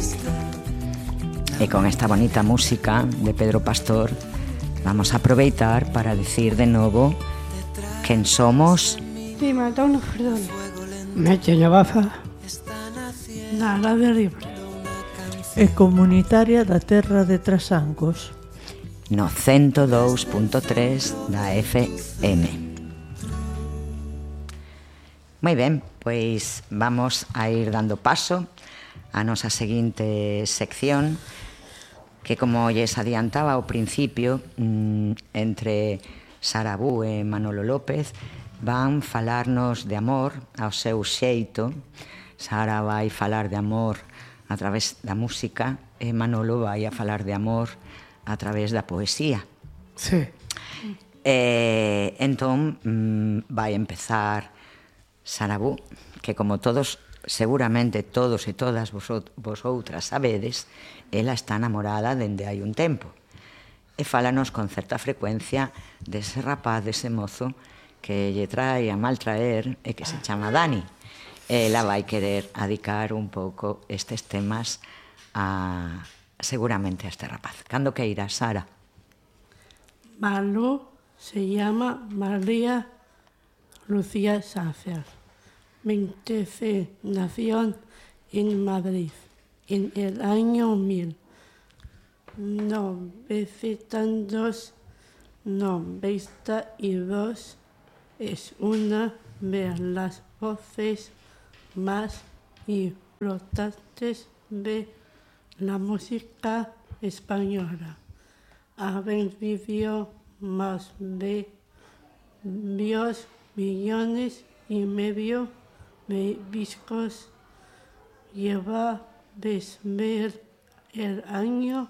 Y con esta bonita música de Pedro Pastor vamos a aproveitar para decir de novo quen somos. Mi matón perdón. Me Baza Na Radio Libre. E comunitaria da terra de Trasancos. No 102.3 da FM. Moi ben, pois vamos a ir dando paso a nosa seguinte sección, que como lles adiantaba ao principio, entre Sarabú e Manolo López van falarnos de amor ao seu xeito. Sara vai falar de amor a través da música e Manolo vai a falar de amor a través da poesía. Sí. Entón vai empezar Sarabú, que como todos, seguramente todos e todas vosotras sabedes, ela está namorada dende hai un tempo e fálanos con certa frecuencia dese rapaz, dese mozo que lle trae a maltraer e que se chama Dani. Ela vai querer adicar un pouco estes temas seguramente a este rapaz. Cando queira, Sara? Malú se llama María Lucía Sácer. 26 nació en Madrid en el año 1992. Es una de las voces más importantes de la música española. Ha vendido más de 2,5 millones de discos. Lleva desde el año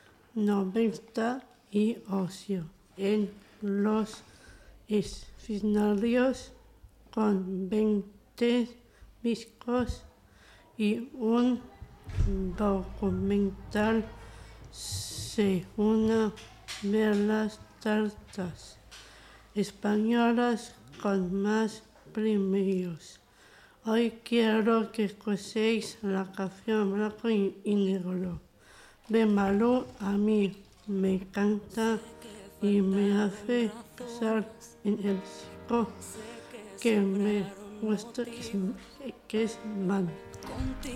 98 en los escenarios con 20 discos y un documental de una de las artistas españolas con más premios. Hoy quiero que escuchéis la canción Blanco y Negro de Malú. A mí me encanta y me hace pensar en el chico que me gusta, que es Man.